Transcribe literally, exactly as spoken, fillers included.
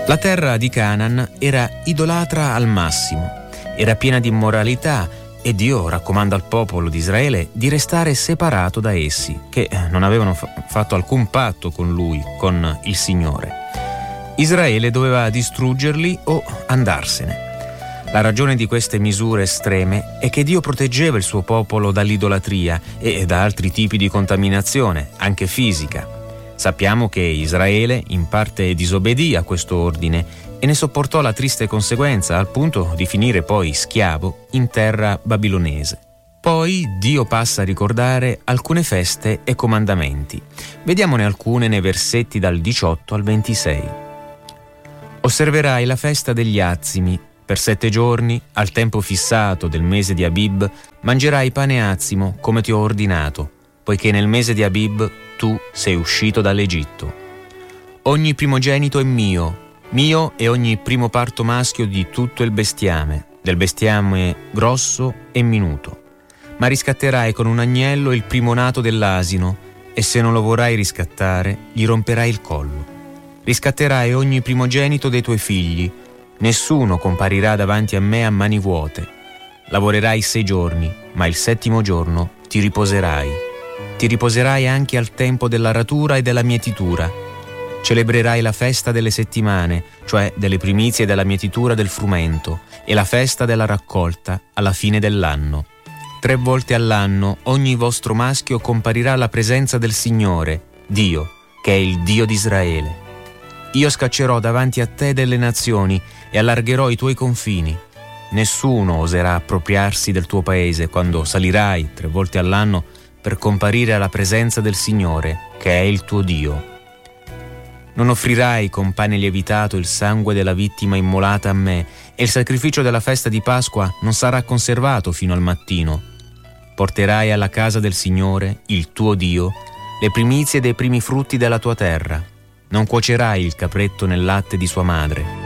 La terra di Canaan era idolatra al massimo, era piena di immoralità e Dio raccomanda al popolo di Israele di restare separato da essi, che non avevano fa- fatto alcun patto con lui, con il Signore. Israele doveva distruggerli o andarsene. La ragione di queste misure estreme è che Dio proteggeva il suo popolo dall'idolatria e da altri tipi di contaminazione, anche fisica. Sappiamo che Israele in parte disobbedì a questo ordine e ne sopportò la triste conseguenza al punto di finire poi schiavo in terra babilonese. Poi Dio passa a ricordare alcune feste e comandamenti. Vediamone alcune nei versetti dal diciotto al ventisei. Osserverai la festa degli azimi. Per sette giorni, al tempo fissato del mese di Abib, mangerai pane azimo come ti ho ordinato, poiché nel mese di Abib tu sei uscito dall'Egitto. Ogni primogenito è mio, mio è ogni primo parto maschio di tutto il bestiame, del bestiame grosso e minuto. Ma riscatterai con un agnello il primo nato dell'asino, e se non lo vorrai riscattare, gli romperai il collo. Riscatterai ogni primogenito dei tuoi figli, nessuno comparirà davanti a me a mani vuote. Lavorerai sei giorni, ma il settimo giorno ti riposerai. Ti riposerai anche al tempo dell'aratura e della mietitura. Celebrerai la festa delle settimane, cioè delle primizie della mietitura del frumento, e la festa della raccolta alla fine dell'anno. Tre volte all'anno ogni vostro maschio comparirà alla presenza del Signore, Dio, che è il Dio di Israele. Io scaccerò davanti a te delle nazioni e allargherò i tuoi confini. Nessuno oserà appropriarsi del tuo paese quando salirai tre volte all'anno per comparire alla presenza del Signore, che è il tuo Dio. Non offrirai con pane lievitato il sangue della vittima immolata a me, e il sacrificio della festa di Pasqua non sarà conservato fino al mattino. Porterai alla casa del Signore, il tuo Dio, le primizie dei primi frutti della tua terra. Non cuocerai il capretto nel latte di sua madre.